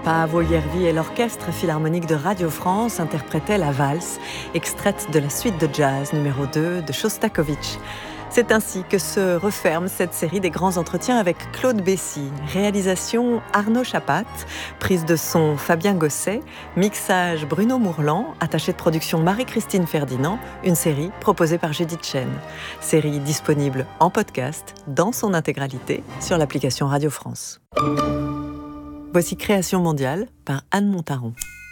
Paavo Järvi et l'Orchestre Philharmonique de Radio France interprétaient la valse, extraite de la suite de jazz numéro 2 de Shostakovich. C'est ainsi que se referme cette série des grands entretiens avec Claude Bessy. Réalisation Arnaud Chapat, prise de son Fabien Gosset, mixage Bruno Mourlan, attachée de production Marie-Christine Ferdinand, une série proposée par Judith Chen. Série disponible en podcast dans son intégralité sur l'application Radio France. Voici Création mondiale par Anne Montaron.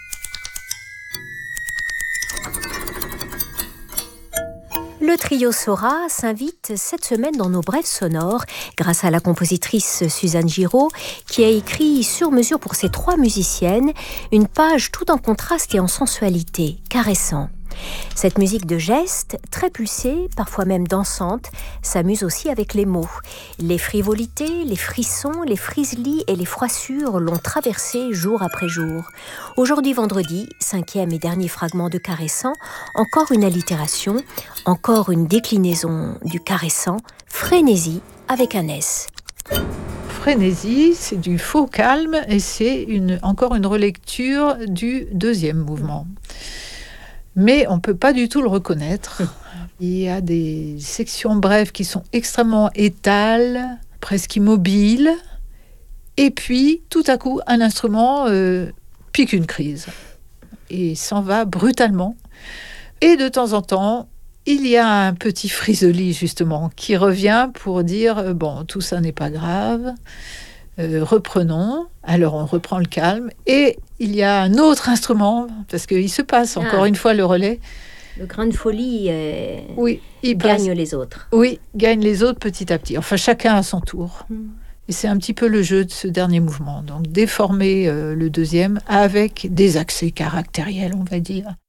Le trio Sora s'invite cette semaine dans nos brèves sonores grâce à la compositrice Suzanne Giraud qui a écrit sur mesure pour ces 3 musiciennes une page tout en contraste et en sensualité, caressant. Cette musique de geste, très pulsée, parfois même dansante, s'amuse aussi avec les mots. Les frivolités, les frissons, les frislis et les froissures l'ont traversée jour après jour. Aujourd'hui vendredi, 5e et dernier fragment de Caressant, encore une allitération, encore une déclinaison du caressant, frénésie avec un S. Frénésie, c'est du faux calme et c'est encore une relecture du 2e mouvement. Mais on ne peut pas du tout le reconnaître. Il y a des sections brèves qui sont extrêmement étales, presque immobiles. Et puis, tout à coup, un instrument pique une crise et s'en va brutalement. Et de temps en temps, il y a un petit frisoli, justement, qui revient pour dire « bon, tout ça n'est pas grave ». Reprenons, alors on reprend le calme et il y a un autre instrument parce qu'il se passe encore une fois le relais. Le grain de folie il gagne les autres. Oui, gagne les autres petit à petit. Enfin, chacun à son tour. Et c'est un petit peu le jeu de ce dernier mouvement. Donc déformer le 2e avec des accès caractériels, on va dire.